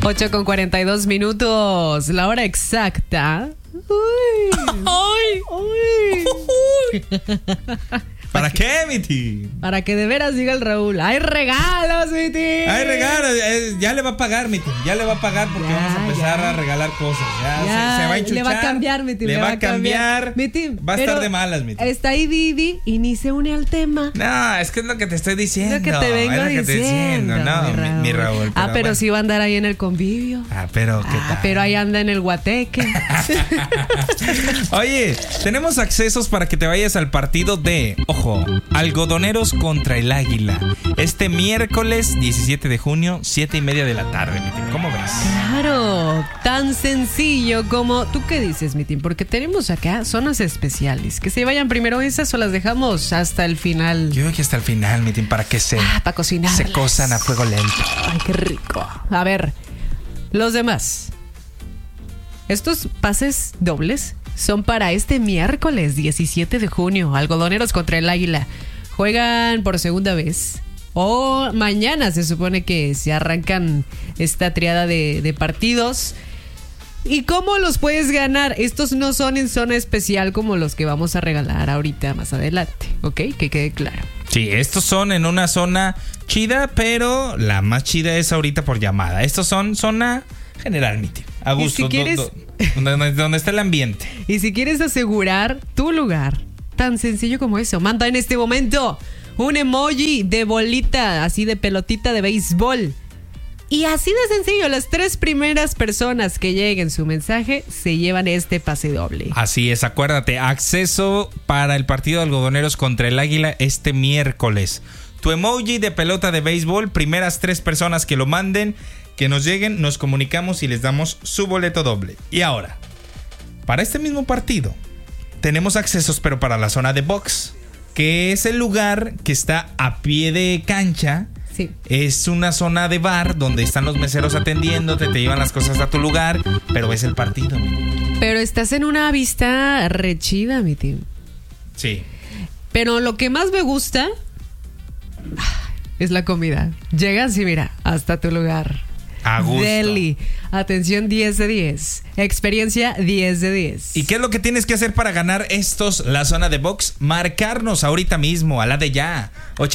8:42, la hora exacta. Uy. ¿Para qué, mi tío? Para que de veras diga el Raúl. ¡Hay regalos, mi tío! Hay regalos. Ya le va a pagar, mi tío. Ya le va a pagar porque vamos a empezar a regalar cosas. Ya se va a enchuchar. Le va a cambiar, mi tío. Le va a cambiar. Mi tío. Va a estar de malas, mi tío. Está ahí Didi y ni se une al tema. No, es que es lo que te estoy diciendo. Es lo que te vengo diciendo. No, mi Raúl. Pero sí va a andar ahí en el convivio. Pero ¿qué tal? Pero ahí anda en el guateque. Oye, tenemos accesos para que te vayas al partido de, ojo, Algodoneros contra el Águila. Este miércoles 17 de junio, 7:30 de la tarde, mi tío. ¿Cómo ves? Claro, tan sencillo como... ¿Tú qué dices, mi tío? Porque tenemos acá zonas especiales. Que se vayan primero esas o las dejamos hasta el final. Yo creo que hasta el final, mi tío, para que para cocinar. Se cosan a fuego lento. Ay, qué rico. A ver, los demás. Estos pases dobles son para este miércoles 17 de junio. Algodoneros contra el Águila. Juegan por segunda vez. O mañana se supone que se arrancan esta triada de partidos. ¿Y cómo los puedes ganar? Estos no son en zona especial como los que vamos a regalar ahorita más adelante. ¿Ok? Que quede claro. Sí, estos son en una zona chida, pero la más chida es ahorita por llamada. Estos son zona general, mi tío. A gusto. Si quieres... donde está el ambiente. Y si quieres asegurar tu lugar, tan sencillo como eso, manda en este momento un emoji de bolita, así de pelotita de béisbol. Y así de sencillo, las 3 primeras personas que lleguen su mensaje se llevan este pase doble. Así es, acuérdate, acceso para el partido de Algodoneros contra el Águila este miércoles. Tu emoji de pelota de béisbol, primeras 3 personas que lo manden, que nos lleguen, nos comunicamos y les damos su boleto doble. Y ahora, para este mismo partido, tenemos accesos, pero para la zona de box, que es el lugar que está a pie de cancha. Sí. Es una zona de bar donde están los meseros atendiéndote, te llevan las cosas a tu lugar, pero es el partido. Pero estás en una vista re chida, mi tío. Sí. Pero lo que más me gusta es la comida. Llegas y mira, hasta tu lugar. A gusto. Deli. Atención 10 de 10. Experiencia 10 de 10. ¿Y qué es lo que tienes que hacer para ganar la zona de box? Marcarnos ahorita mismo, a la de ya.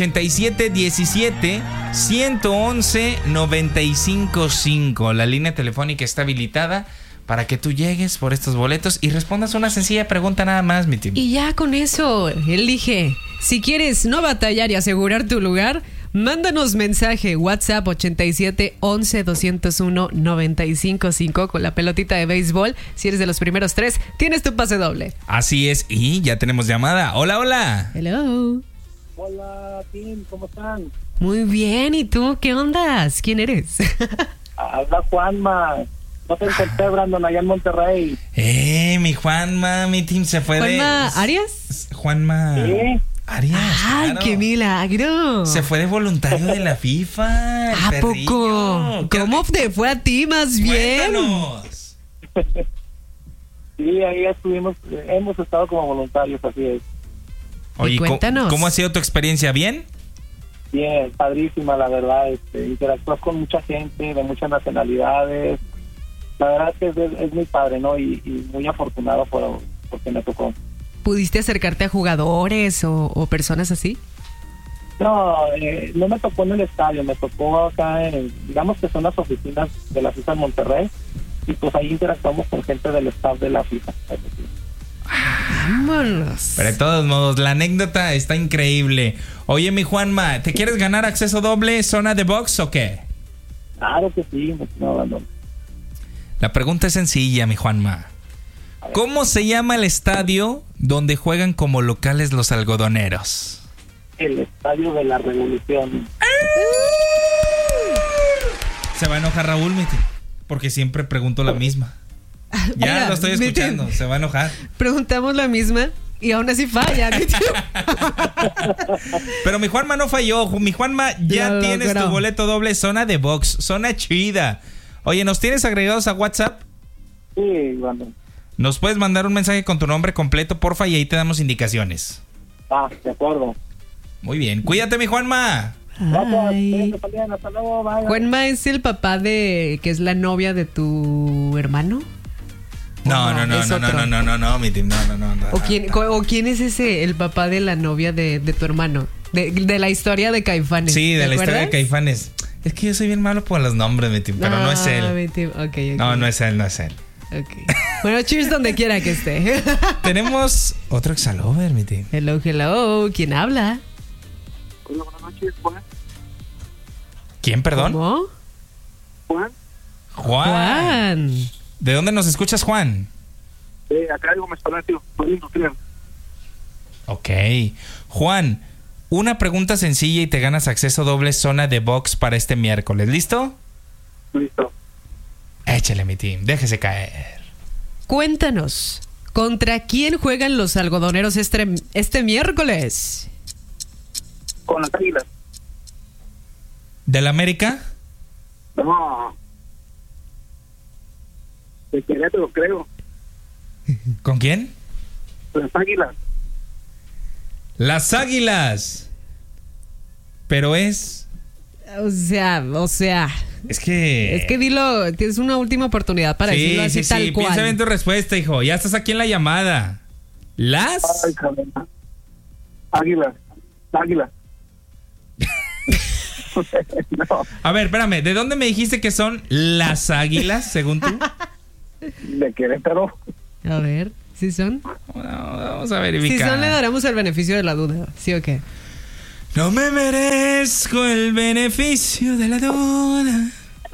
8717-111-955. La línea telefónica está habilitada para que tú llegues por estos boletos y respondas una sencilla pregunta nada más, mi tío. Y ya con eso, elige. Si quieres no batallar y asegurar tu lugar, mándanos mensaje WhatsApp 87 11 201 955 con la pelotita de béisbol. Si eres de los primeros 3, tienes tu pase doble. Así es, y ya tenemos llamada. Hola, hola. Hello. Hola, Tim, ¿cómo están? Muy bien, ¿y tú qué ondas? ¿Quién eres? Habla Juanma. No te encontré, Brandon, allá en Monterrey. Mi Juanma, mi team se fue ¿Juanma Arias? Juanma. ¿Sí? Arias. ¡Ay, claro. qué milagro! Se fue de voluntario de la FIFA. ¿A poco? ¿Cómo te fue a ti más bien? Cuéntanos. Sí, ahí estuvimos, hemos estado como voluntarios, así es. Oye, cuéntanos. ¿cómo ha sido tu experiencia? ¿Bien? Bien, padrísima, la verdad. Interactúas con mucha gente de muchas nacionalidades. La verdad es que es muy padre, ¿no? Y muy afortunado porque me tocó. ¿Pudiste acercarte a jugadores o personas así? No, no me tocó en el estadio, me tocó acá digamos que son las oficinas de la FIFA en Monterrey, y pues ahí interactuamos con gente del staff de la FIFA. Vámonos. Pero de todos modos, la anécdota está increíble. Oye, mi Juanma, ¿te quieres ganar acceso doble, zona de box o qué? Claro que sí, no. La pregunta es sencilla, mi Juanma. ¿Cómo se llama el estadio donde juegan como locales los algodoneros? El Estadio de la Revolución. Se va a enojar Raúl, mi tío, porque siempre pregunto la misma. Ya Mira, lo estoy escuchando, se va a enojar. Preguntamos la misma y aún así falla. Pero mi Juanma no falló. Mi Juanma, ya tienes tu boleto doble, zona de box, zona chida. Oye, ¿nos tienes agregados a WhatsApp? Sí, bueno. Nos puedes mandar un mensaje con tu nombre completo, porfa, y ahí te damos indicaciones. De acuerdo. Muy bien, cuídate, mi Juanma. Ay. Gracias, hasta luego, bye. ¿Juanma es el papá de que es la novia de tu hermano? No, mi team, no. ¿O quién es ese, el papá de la novia de tu hermano? De la historia de Caifanes. Sí, de la acuerdas? historia de Caifanes. Es que yo soy bien malo por los nombres, mi team, pero no es él. Mi team. Okay. No es él. Okay. Bueno, cheers donde quiera que esté. Tenemos otro exalover, mi team. Hello. ¿Quién habla? Hola, buenas noches, Juan. ¿Quién, perdón? ¿Cómo? Juan. ¿De dónde nos escuchas, Juan? Acá algo me está hablando, soy industrial. Ok. Juan, una pregunta sencilla y te ganas acceso doble zona de box para este miércoles. ¿Listo? Listo. Échale, mi team. Déjese caer. Cuéntanos, ¿contra quién juegan los algodoneros este miércoles? Con las Águilas. ¿Del América? No. De Querétaro, creo. ¿Con quién? Las Águilas. Las Águilas. Pero es... O sea... Es que dilo, tienes una última oportunidad para decirlo así tal cual. Piensa bien tu respuesta, hijo. Ya estás aquí en la llamada. ¿Las? Ay, caramba. Águilas. No, A ver, espérame. ¿De dónde me dijiste que son las Águilas, según tú? de Querétaro. A ver, ¿sí son? Vamos a verificar. Si son, le daremos el beneficio de la duda. ¿Sí o qué? No me merezco el beneficio de la duda.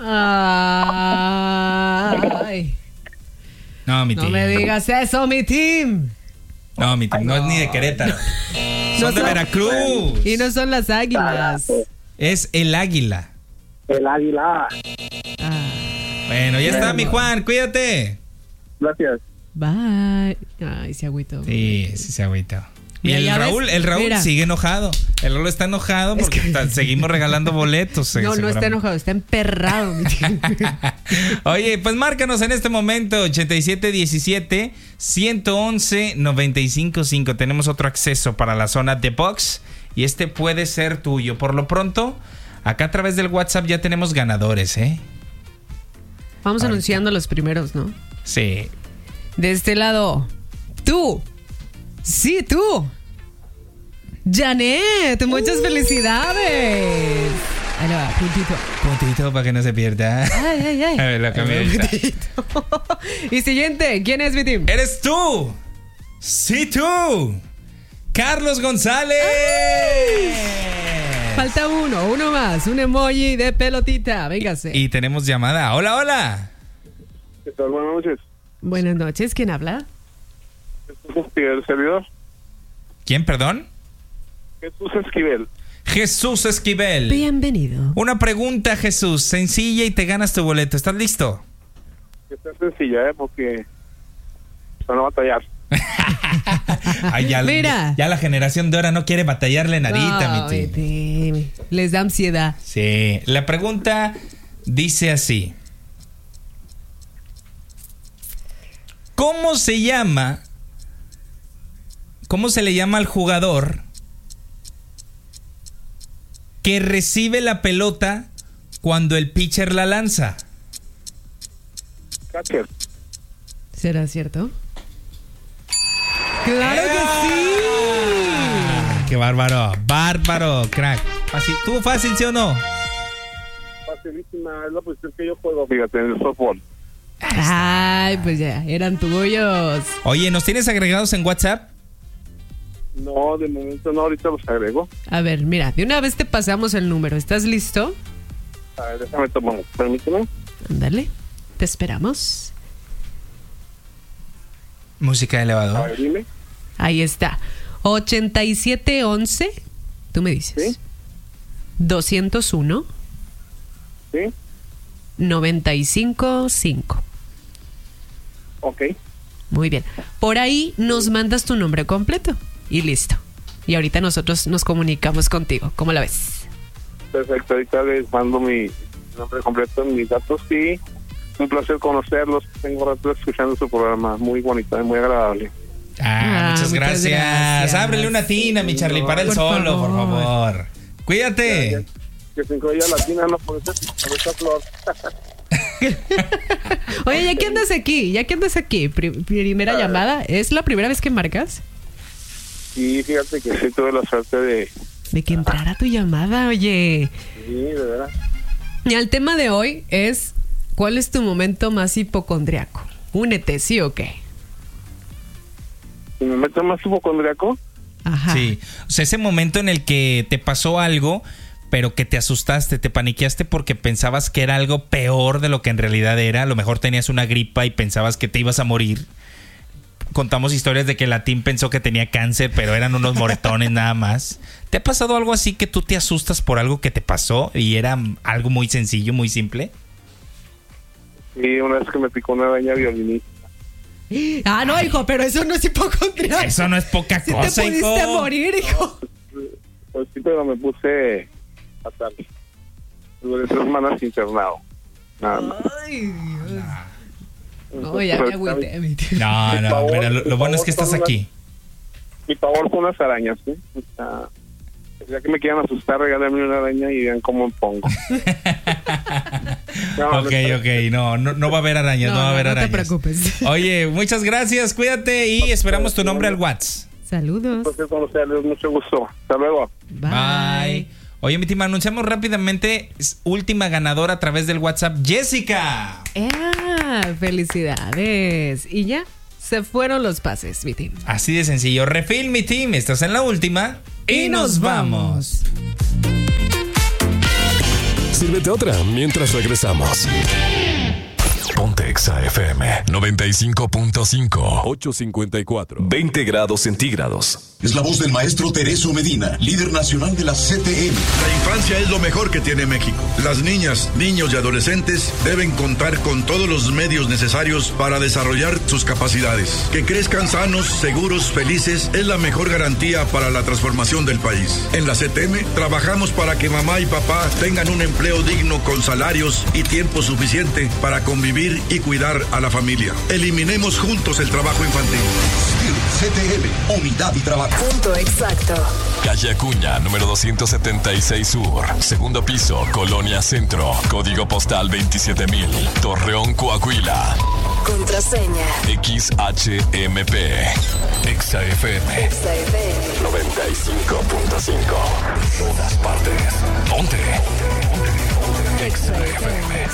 Ay, No, mi no team. me digas eso, mi team. No, mi team. No es ni de Querétaro. Son de Veracruz. Y no son las Águilas. Es el Águila. El Águila. Bueno, ya está, mi Juan. Cuídate. Gracias. Bye. Ay, se agüitó. Sí, se agüita. Y Mira, el ya Raúl, ves, el Raúl mira. sigue enojado. El Raúl está enojado porque seguimos regalando boletos. No está seguramente. enojado, está emperrado. Mi team. Oye, pues márcanos en este momento 8717-111-955. Tenemos otro acceso para la zona de box y este puede ser tuyo. Por lo pronto, acá a través del WhatsApp ya tenemos ganadores, ¿eh? Vamos anunciando los primeros, ¿no? Sí. De este lado, tú. Sí, tú. Janet, muchas felicidades. Ahí le va, puntito. Puntito para que no se pierda. Ay. A ver, lo cambié ahorita. Y siguiente, ¿quién es mi team? ¡Eres tú! ¡Sí, tú! ¡Carlos González! Falta uno más, un emoji de pelotita, véngase. Y tenemos llamada. ¡Hola! ¿Qué tal? Buenas noches. Buenas noches, ¿quién habla? ¿El servidor? ¿Quién, perdón? Jesús Esquivel. Jesús Esquivel. Bienvenido. Una pregunta, Jesús, sencilla y te ganas tu boleto. ¿Estás listo? Está sencilla, porque van a batallar. Ay, Mira. ya la generación de ahora no quiere batallarle nadita, mi tío. Les da ansiedad. Sí, la pregunta dice así. ¿Cómo se le llama al jugador que recibe la pelota cuando el pitcher la lanza? Catcher. ¿Será cierto? ¡Claro que sí! ¡Qué bárbaro! ¡Bárbaro, crack! ¿Tuvo fácil, sí o no? Facilísima, es la posición que yo juego, fíjate, en el softball. Ay, pues ya, eran tuyos. Oye, ¿nos tienes agregados en WhatsApp? No, de momento no, ahorita los agrego. A ver, mira, de una vez te pasamos el número. ¿Estás listo? A ver, déjame tomar, permíteme. Ándale, te esperamos. Música de A elevador. ver, dime. Ahí está. 8711, tú me dices. ¿Sí? 201 ¿Sí? 955. Ok. Muy bien. Por ahí nos mandas tu nombre completo y listo. Y ahorita nosotros nos comunicamos contigo. ¿Cómo la ves? Perfecto, ahorita les mando mi nombre completo, mis datos y un placer conocerlos. Tengo rato escuchando su programa, muy bonito y muy agradable. Muchas gracias. Ábrele una tina, mi Charlie, para el Por solo, por favor. favor. Cuídate. Que se encolla la tina, no puede ser con esta flor. Oye, ya que andas aquí, primera llamada, ¿es la primera vez que marcas? Sí, fíjate que sí tuve la suerte de que entrara tu llamada, oye. Sí, de verdad. Y el tema de hoy es, ¿cuál es tu momento más hipocondriaco? Únete, ¿sí o qué? ¿Mi momento más hipocondriaco? Ajá. Sí, o sea, ese momento en el que te pasó algo, pero que te asustaste, te paniqueaste porque pensabas que era algo peor de lo que en realidad era. A lo mejor tenías una gripa y pensabas que te ibas a morir. Contamos historias de que Latín pensó que tenía cáncer, pero eran unos moretones nada más. ¿Te ha pasado algo así que tú te asustas por algo que te pasó y era algo muy sencillo, muy simple? Sí, una vez que me picó una araña violinista. Ah, no, hijo, pero eso no es hipocondriaco. Eso no es poca cosa, te pudiste hijo. morir, hijo. Pues sí, pero me puse fatal. Duré 3 semanas internado. Nada más. Ay, Dios. No, ya me agüité. No, mira, lo bueno es que estás aquí. Mi pavor son las arañas, ¿sí? O sea, ya que me quieran asustar, regálenme una araña y vean cómo me pongo. No va a haber arañas, no va a haber arañas. No te preocupes. Oye, muchas gracias, cuídate y esperamos tu nombre al WhatsApp. Saludos. Entonces, conocerles, mucho gusto. Hasta luego. Bye. Oye, mi team, anunciamos rápidamente última ganadora a través del WhatsApp, Jessica. Felicidades. Y ya se fueron los pases, mi team. Así de sencillo. Refill, mi team. Estás en la última y nos vamos. Sírvete otra mientras regresamos. Ponte Exa FM 95.5 854 20 grados centígrados. Es la voz del maestro Tereso Medina, líder nacional de la CTM. La infancia es lo mejor que tiene México. Las niñas, niños y adolescentes deben contar con todos los medios necesarios para desarrollar sus capacidades. Que crezcan sanos, seguros, felices es la mejor garantía para la transformación del país. En la CTM trabajamos para que mamá y papá tengan un empleo digno con salarios y tiempo suficiente para convivir y cuidar a la familia. Eliminemos juntos el trabajo infantil. CTM, unidad y trabajo. Punto exacto. Calle Acuña, número 276 Sur, segundo piso, Colonia Centro, código postal 27000, Torreón, Coahuila. Contraseña XHMP. Exa FM. Exa FM 95.5. Todas partes. Ponte. Exa FM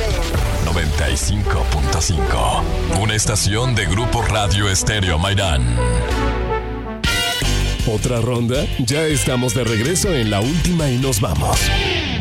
95.5. Una estación de Grupo Radio Estéreo Mairán. ¿Otra ronda? Ya estamos de regreso en la última y nos vamos.